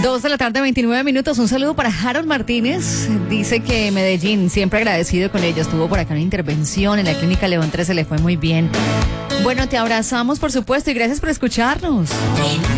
2:29 p.m. Un saludo para Harold Martínez. Dice que Medellín, siempre agradecido con ella. Estuvo por acá una intervención en la Clínica León 13, le fue muy bien. Bueno, te abrazamos, por supuesto, y gracias por escucharnos.